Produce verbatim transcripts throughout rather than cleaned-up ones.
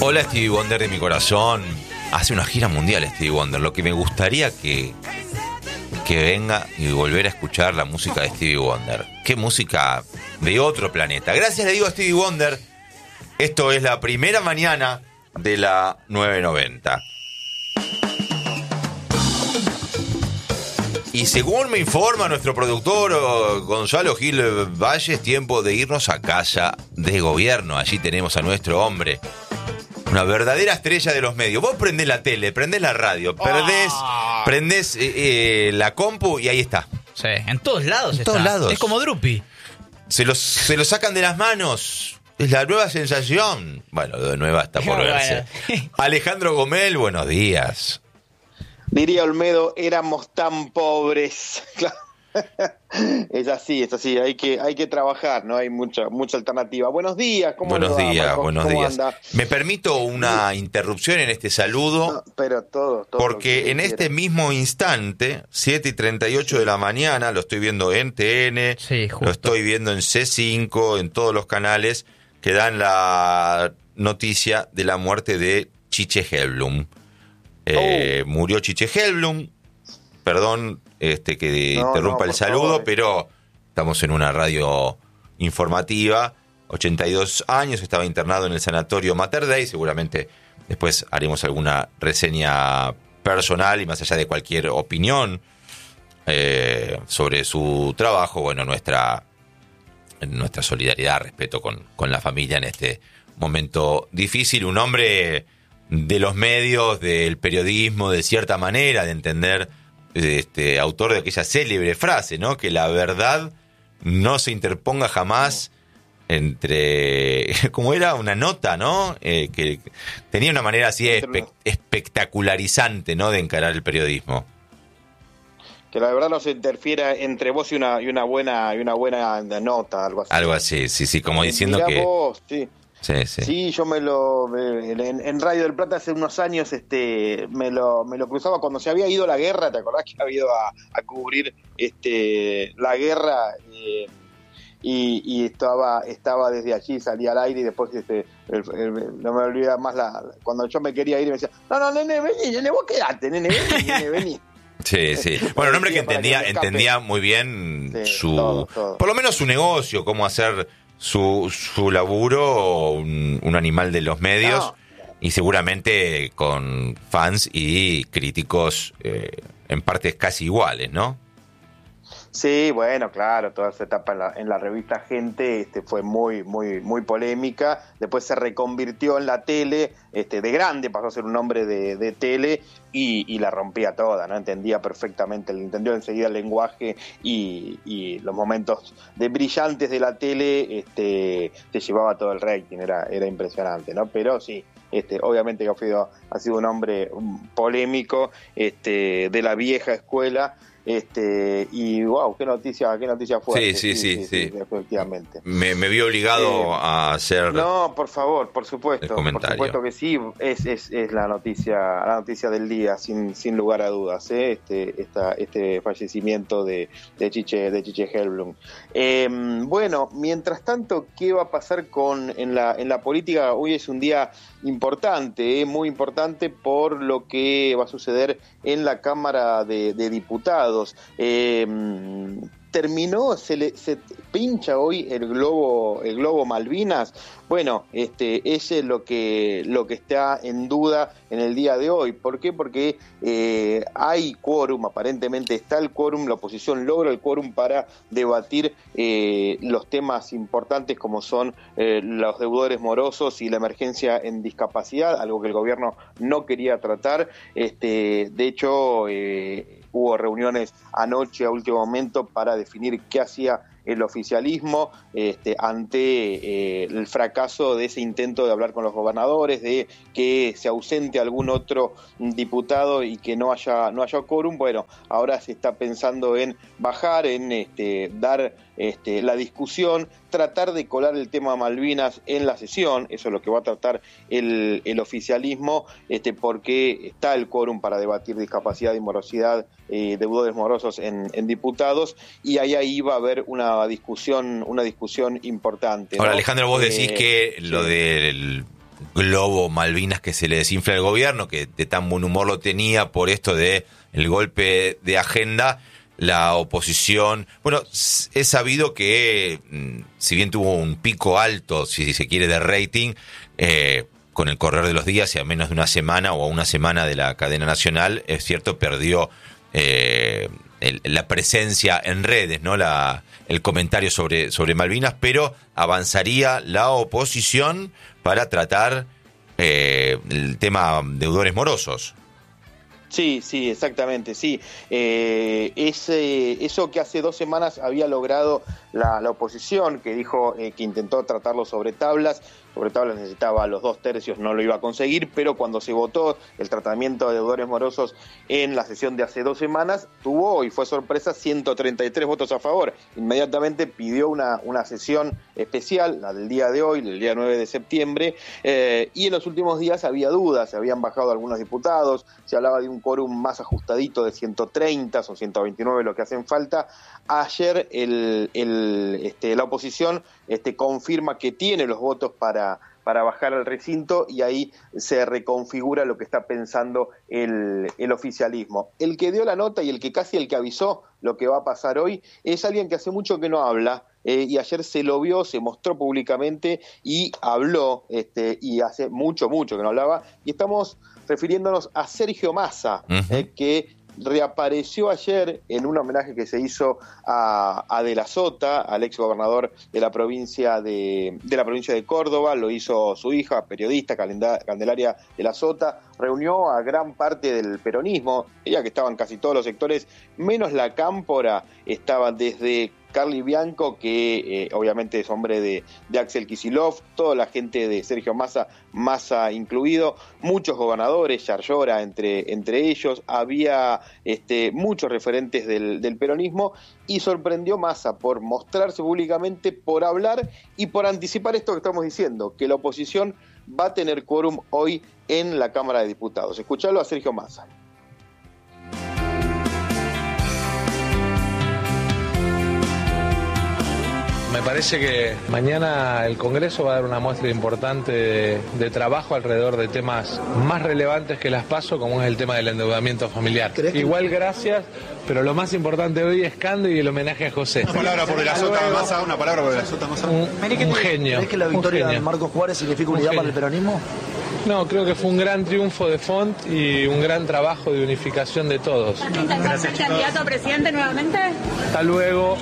Hola, Stevie Wonder de mi corazón. Hace una gira mundial Stevie Wonder. Lo que me gustaría que, que venga y volver a escuchar la música de Stevie Wonder. Qué música de otro planeta. Gracias, le digo a Stevie Wonder. Esto es la primera mañana de la nueve noventa. Y según me informa nuestro productor Gonzalo Gil Valle, es tiempo de irnos a casa de gobierno. Allí tenemos a nuestro hombre, una verdadera estrella de los medios. Vos prendés la tele, prendés la radio, perdés, oh. prendés eh, eh, la compu y ahí está. Sí, en todos lados en está. todos lados. Es como Drupi. Se los, se los sacan de las manos. Es la nueva sensación. Bueno, de nueva está por verse. Alejandro Gomel, buenos días. Diría Olmedo, éramos tan pobres. Es así, es así, hay que, hay que trabajar, no hay mucha, mucha alternativa. Buenos días, ¿cómo Buenos va, días, Marcos? buenos ¿Cómo días. anda? Me permito una interrupción en este saludo. No, pero todo, todo porque en este mismo instante, siete y treinta y ocho de la mañana, lo estoy viendo en T N, sí, lo estoy viendo en C cinco, en todos los canales que dan la noticia de la muerte de Chiche Helblum. Eh, oh. Murió Chiche Helblum, perdón este que no, interrumpa no, el saludo, favor. Pero estamos en una radio informativa. ochenta y dos años, estaba internado en el sanatorio Mater Dei. Seguramente después haremos alguna reseña personal y más allá de cualquier opinión eh, sobre su trabajo, bueno, nuestra nuestra solidaridad, respeto con, con la familia en este momento difícil. Un hombre de los medios, del periodismo, de cierta manera, de entender, este, autor de aquella célebre frase, ¿no? Que la verdad no se interponga jamás entre, como era una nota, ¿no? Eh, que tenía una manera así espe- espectacularizante, ¿no? De encarar el periodismo. Que la verdad no se interfiera entre vos y una y una buena y una buena nota, algo así. Algo así, sí, sí, como diciendo Mirá que vos, sí. Sí, sí. Sí, yo me lo en, en Radio del Plata hace unos años este me lo me lo cruzaba cuando se había ido la guerra. ¿Te acordás que había ido a, a cubrir este la guerra eh, y, y estaba estaba desde allí, salía al aire y después este el, el, no me olvidaba más la cuando yo me quería ir me decía no no nene vení nene vos quedate nene vení nene vení. Sí, sí. Bueno, un hombre que entendía que entendía muy bien sí, su todo, todo. por lo menos su negocio, cómo hacer su su laburo, un, un animal de los medios, no. Y seguramente con fans y críticos eh, en partes casi iguales, ¿no? Sí, bueno, claro, toda esa etapa en la, en la revista Gente este, fue muy, muy, muy polémica. Después se reconvirtió en la tele, este, de grande pasó a ser un hombre de, de tele y, y la rompía toda, ¿no? Entendía perfectamente, entendió enseguida el lenguaje y, y los momentos de brillantes de la tele, este, te llevaba todo el rating, era, era impresionante, ¿no? Pero sí. Este, obviamente que ha sido, ha sido un hombre polémico, este, de la vieja escuela. Este, y wow, qué noticia, qué noticia fuerte. Sí, sí, sí, sí, sí, sí efectivamente. Me, me vi obligado eh, a hacer. No, por favor, por supuesto, por supuesto que sí, es, es, es la noticia, la noticia del día, sin, sin lugar a dudas, ¿eh? este, esta, este fallecimiento de, de Chiche, de Chiche Helblum. Eh, bueno, mientras tanto, ¿qué va a pasar con en la, en la política? Hoy es un día importante, ¿eh? Muy importante por lo que va a suceder en la Cámara de, de Diputados. Eh, terminó, se le se pincha hoy el globo, el globo Malvinas. Bueno, este, ese es lo que lo que está en duda en el día de hoy. ¿Por qué? Porque eh, hay quórum, aparentemente está el quórum, la oposición logra el quórum para debatir eh, los temas importantes como son eh, los deudores morosos y la emergencia en discapacidad, algo que el gobierno no quería tratar. Este, de hecho, eh, hubo reuniones anoche a último momento para definir qué hacía el oficialismo este, ante eh, el fracaso de ese intento de hablar con los gobernadores, de que se ausente algún otro diputado y que no haya no haya quórum. Bueno, ahora se está pensando en bajar, en este, dar este, la discusión, tratar de colar el tema Malvinas en la sesión. Eso es lo que va a tratar el, el oficialismo, este, porque está el quórum para debatir discapacidad y morosidad, eh, deudores morosos en, en diputados, y ahí, ahí va a haber una discusión, una discusión importante. Ahora, ¿no? Alejandro, vos decís eh, que sí. lo del globo Malvinas que se le desinfla al gobierno, que de tan buen humor lo tenía por esto de el golpe de agenda, la oposición, bueno, es sabido que si bien tuvo un pico alto, si se quiere, de rating, eh, con el correr de los días y a menos de una semana o a una semana de la cadena nacional, es cierto, perdió eh, el, la presencia en redes, ¿no? La, el comentario sobre, sobre Malvinas, pero avanzaría la oposición para tratar eh, el tema deudores morosos. Sí, sí, exactamente, sí. Eh, ese, eso que hace dos semanas había logrado la, la oposición, que dijo eh, que intentó tratarlo sobre tablas, sobre tablas necesitaba los dos tercios, no lo iba a conseguir, pero cuando se votó el tratamiento de deudores morosos en la sesión de hace dos semanas, tuvo, y fue sorpresa, ciento treinta y tres votos a favor. Inmediatamente pidió una, una sesión especial, la del día de hoy, el día nueve de septiembre, eh, y en los últimos días había dudas, se habían bajado algunos diputados, se hablaba de un quórum más ajustadito de ciento treinta, son ciento veintinueve lo que hacen falta. Ayer el, el, este, la oposición este, confirma que tiene los votos para, para bajar al recinto y ahí se reconfigura lo que está pensando el, el oficialismo. El que dio la nota y el que casi el que avisó lo que va a pasar hoy es alguien que hace mucho que no habla, eh, y ayer se lo vio, se mostró públicamente y habló, este, y hace mucho, mucho que no hablaba, y estamos refiriéndonos a Sergio Massa, uh-huh. eh, que reapareció ayer en un homenaje que se hizo a, a De la Sota, al ex gobernador de la provincia de, de la provincia de Córdoba. Lo hizo su hija, periodista, Candelaria De la Sota. Reunió a gran parte del peronismo, ya que estaban casi todos los sectores, menos la cámpora, estaba desde Carly Bianco, que eh, obviamente es hombre de, de Axel Kicillof, toda la gente de Sergio Massa, Massa incluido, muchos gobernadores, Yarlora entre, entre ellos, había este, muchos referentes del, del peronismo, y sorprendió Massa por mostrarse públicamente, por hablar y por anticipar esto que estamos diciendo, que la oposición va a tener quórum hoy en la Cámara de Diputados. Escuchalo a Sergio Massa. Me parece que mañana el Congreso va a dar una muestra importante de, de trabajo alrededor de temas más relevantes que las PASO, como es el tema del endeudamiento familiar. Igual gracias, pero lo más importante hoy es Cando y el homenaje a José. Una palabra por De la Sota Massa, una palabra por De la Sota Massa. Un, un genio. ¿Crees que la victoria de Marcos Juárez significa unidad para el peronismo? No, creo que fue un gran triunfo de Font y un gran trabajo de unificación de todos. ¿Estás ser candidato a presidente nuevamente? Hasta luego.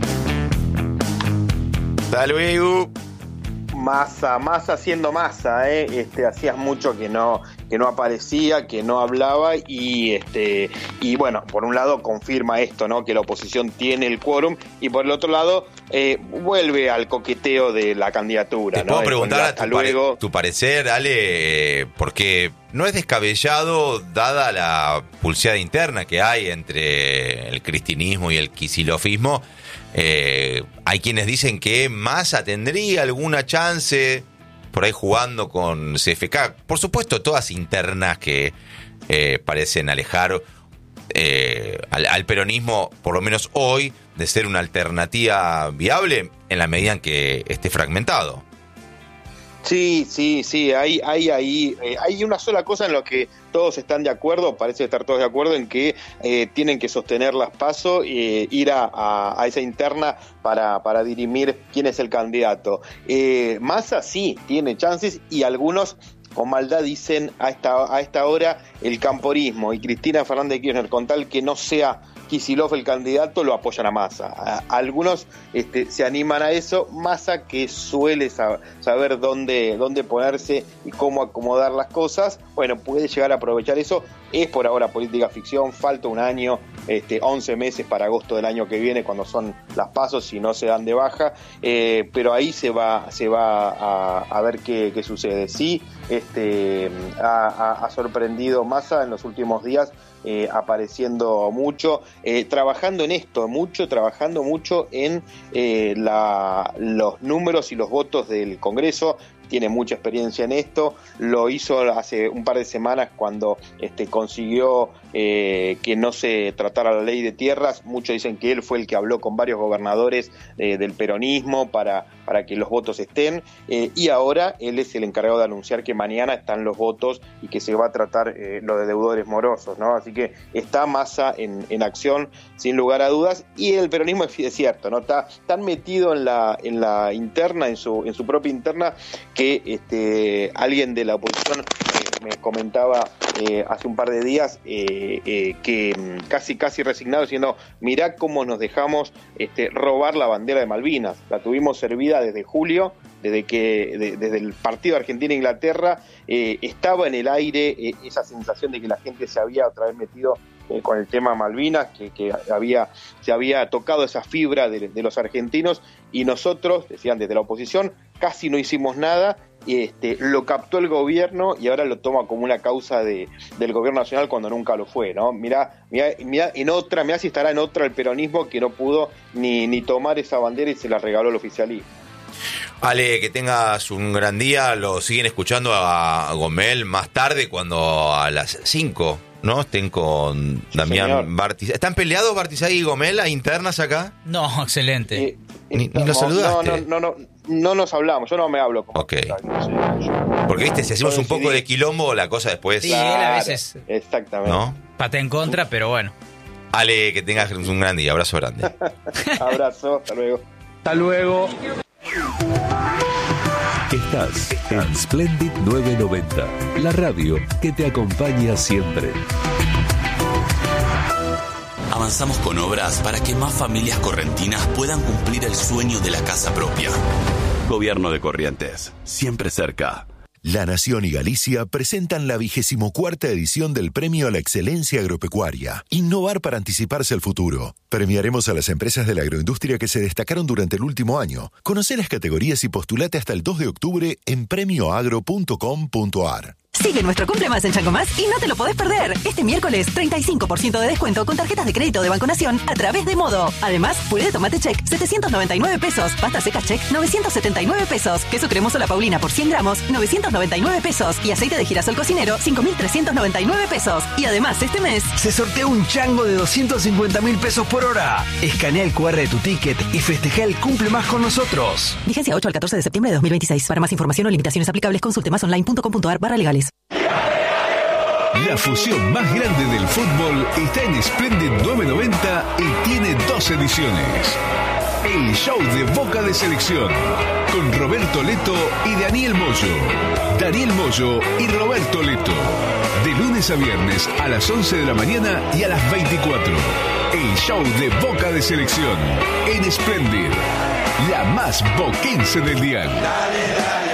Hasta luego. Massa, Massa siendo Massa, ¿eh? este, hacías mucho que no, que no aparecía, que no hablaba, y este, y bueno, por un lado confirma esto, ¿no? Que la oposición tiene el quórum, y por el otro lado eh, vuelve al coqueteo de la candidatura. Te ¿no? puedo preguntar a tu, luego... pare, tu parecer, Ale, porque no es descabellado, dada la pulseada interna que hay entre el cristinismo y el kicillofismo. Eh, hay quienes dicen que Massa tendría alguna chance por ahí jugando con C F K. Por supuesto, todas internas que eh, parecen alejar eh, al, al peronismo, por lo menos hoy, de ser una alternativa viable en la medida en que esté fragmentado. Sí, sí, sí, hay, hay, hay, eh, hay una sola cosa en lo que todos están de acuerdo, parece estar todos de acuerdo en que eh, tienen que sostener las PASO e eh, ir a, a, a esa interna para, para dirimir quién es el candidato. Eh, Massa sí tiene chances, y algunos con maldad dicen a esta, a esta hora el camporismo y Cristina Fernández de Kirchner, con tal que no sea Kicillof el candidato, lo apoyan a Massa. A, algunos este, se animan a eso. Massa, que suele sab- saber dónde, dónde ponerse y cómo acomodar las cosas, bueno, puede llegar a aprovechar eso. Es por ahora política ficción, falta un año, este, once meses para agosto del año que viene, cuando son las pasos, si no se dan de baja, eh, pero ahí se va, se va a, a ver qué, qué sucede. Sí, este, ha, ha sorprendido Massa en los últimos días, Eh, apareciendo mucho, eh, trabajando en esto, mucho, trabajando mucho en eh, la, los números y los votos del Congreso. tiene mucha experiencia en esto, lo hizo hace un par de semanas cuando este, consiguió eh, que no se tratara la ley de tierras. Muchos dicen que él fue el que habló con varios gobernadores eh, del peronismo para, para que los votos estén, eh, y ahora él es el encargado de anunciar que mañana están los votos y que se va a tratar eh, lo de deudores morosos, ¿no? Así que está Massa en, en acción, sin lugar a dudas, y el peronismo es, es cierto, ¿no? Está tan metido en la, en la interna, en su, en su propia interna, que este, alguien de la oposición eh, me comentaba eh, hace un par de días eh, eh, que casi casi resignado, diciendo, mirá cómo nos dejamos este, robar la bandera de Malvinas, la tuvimos servida desde julio, desde que de, desde el partido Argentina-Inglaterra, eh, estaba en el aire eh, esa sensación de que la gente se había otra vez metido eh, con el tema Malvinas, que, que había se había tocado esa fibra de, de los argentinos, y nosotros, decían desde la oposición, casi no hicimos nada. Este, lo captó el gobierno y ahora lo toma como una causa de, del gobierno nacional cuando nunca lo fue, ¿no? Mirá, mirá, mirá en otra, mirá si estará en otra el peronismo, que no pudo ni, ni tomar esa bandera y se la regaló al oficialismo. Ale, que tengas un gran día. Lo siguen escuchando a Gomel más tarde, cuando a las cinco, ¿no? Estén con sí, Damián Bartizay. ¿Están peleados Bartizay y Gomel a internas acá? No, excelente. Eh, ni, ni lo saludaste. No, no, no, no, no nos hablamos, yo no me hablo con Ok. Porque, viste, si hacemos un poco de quilombo, la cosa después... Sí, claro, él a veces... Exactamente. ¿No? Patea en contra, pero bueno. Ale, que tengas un gran día. Abrazo grande. Abrazo, hasta luego. Hasta luego. Estás en Splendid nueve noventa, la radio que te acompaña siempre. Avanzamos con obras para que más familias correntinas puedan cumplir el sueño de la casa propia. Gobierno de Corrientes, siempre cerca. La Nación y Galicia presentan la vigésimo cuarta edición del Premio a la Excelencia Agropecuaria. Innovar para anticiparse al futuro. Premiaremos a las empresas de la agroindustria que se destacaron durante el último año. Conoce las categorías y postulate hasta el dos de octubre en premio agro punto com punto a r. Sigue nuestro cumple más en Chango Más y no te lo podés perder. Este miércoles, treinta y cinco por ciento de descuento con tarjetas de crédito de Banco Nación a través de Modo. Además, puré de tomate check, setecientos noventa y nueve pesos. Pasta seca check, novecientos setenta y nueve pesos. Queso cremoso La Paulina por cien gramos, novecientos noventa y nueve pesos. Y aceite de girasol cocinero, cinco mil trescientos noventa y nueve pesos. Y además, este mes... se sortea un chango de doscientos cincuenta mil pesos por hora. Escanea el cu erre de tu ticket y festeja el cumple más con nosotros. Vigencia ocho al catorce de septiembre de dos mil veintiséis. Para más información o limitaciones aplicables, consulte más online punto com punto a r barra legales. La fusión más grande del fútbol está en Splendid nueve noventa y tiene dos ediciones. El show de Boca de Selección, con Roberto Leto y Daniel Moyo. Daniel Moyo y Roberto Leto. De lunes a viernes a las once de la mañana y a las veinticuatro. El show de Boca de Selección en Splendid, la más boquense del dial. Dale, dale.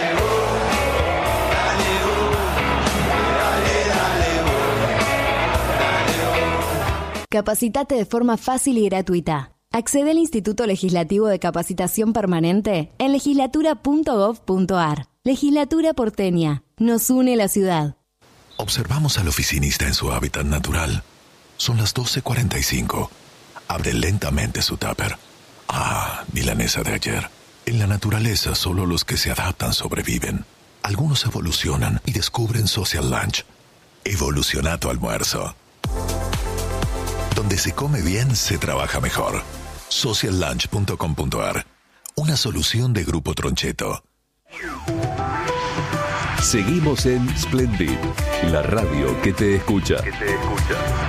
Capacitate de forma fácil y gratuita. Accede al Instituto Legislativo de Capacitación Permanente en legislatura punto gov punto a r. Legislatura porteña. Nos une la ciudad. Observamos al oficinista en su hábitat natural. Son las doce cuarenta y cinco. Abre lentamente su tupper. Ah, milanesa de ayer. En la naturaleza solo los que se adaptan sobreviven. Algunos evolucionan y descubren Social Lunch. Evoluciona tu almuerzo. Donde se come bien, se trabaja mejor. social lunch punto com punto a r. Una solución de Grupo Troncheto. Seguimos en Splendid, la radio que te escucha. Que te escucha.